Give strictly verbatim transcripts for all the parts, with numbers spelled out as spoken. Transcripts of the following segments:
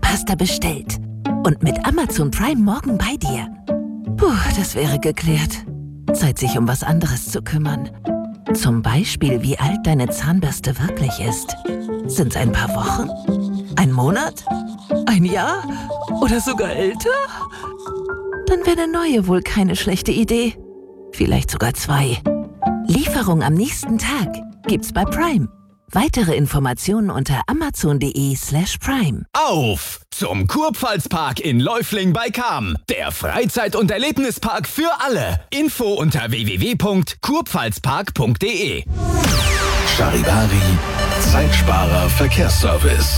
Zahnpasta bestellt und mit Amazon Prime morgen bei dir. Puh, das wäre geklärt. Zeit, sich um was anderes zu kümmern. Zum Beispiel, wie alt deine Zahnbürste wirklich ist. Sind's ein paar Wochen? Ein Monat? Ein Jahr? Oder sogar älter? Dann wäre eine neue wohl keine schlechte Idee. Vielleicht sogar zwei. Lieferung am nächsten Tag gibt's bei Prime. Weitere Informationen unter amazon.de slash prime. Auf zum Kurpfalzpark in Läufling bei Cham. Der Freizeit- und Erlebnispark für alle. Info unter w w w punkt kurpfalzpark punkt d e. Charivari, Zeitsparer Verkehrsservice.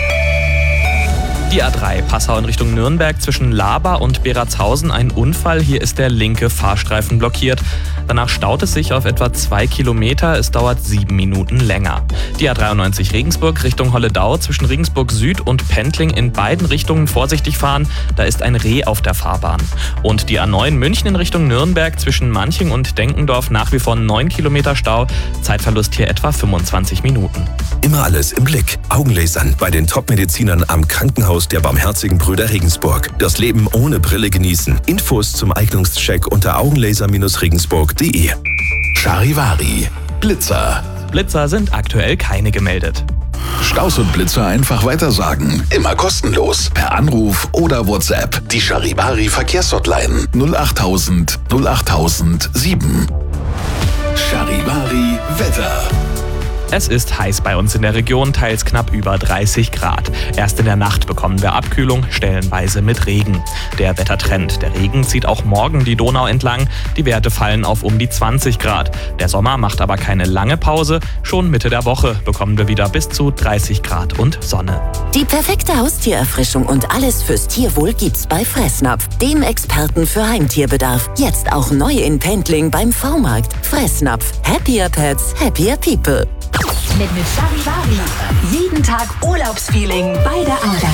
Die A drei Passau in Richtung Nürnberg zwischen Laber und Beratshausen ein Unfall. Hier ist der linke Fahrstreifen blockiert. Danach staut es sich auf etwa zwei Kilometer. Es dauert sieben Minuten länger. Die A dreiundneunzig Regensburg Richtung Holledau zwischen Regensburg Süd und Pendling in beiden Richtungen vorsichtig fahren. Da ist ein Reh auf der Fahrbahn. Und die A neun München in Richtung Nürnberg zwischen Manching und Denkendorf nach wie vor neun Kilometer Stau. Zeitverlust hier etwa fünfundzwanzig Minuten. Immer alles im Blick. Augenlasern bei den Top-Medizinern am Krankenhaus der Barmherzigen Brüder Regensburg. Das Leben ohne Brille genießen. Infos zum Eignungscheck unter augenlaser regensburg punkt d e. Charivari, Blitzer. Blitzer sind aktuell keine gemeldet. Staus und Blitzer einfach weitersagen. Immer kostenlos. Per Anruf oder WhatsApp. Die Charivari Verkehrshotline null acht null null acht null sieben. Charivari Wetter. Es ist heiß bei uns in der Region, teils knapp über dreißig Grad. Erst in der Nacht bekommen wir Abkühlung, stellenweise mit Regen. Der Wettertrend, der Regen zieht auch morgen die Donau entlang. Die Werte fallen auf um die zwanzig Grad. Der Sommer macht aber keine lange Pause. Schon Mitte der Woche bekommen wir wieder bis zu dreißig Grad und Sonne. Die perfekte Haustiererfrischung und alles fürs Tierwohl gibt's bei Fressnapf, dem Experten für Heimtierbedarf. Jetzt auch neu in Pendling beim V-Markt. Fressnapf. Happier Pets, happier people. Mit, mit Charivari. Jeden Tag Urlaubsfeeling bei der Arbeit.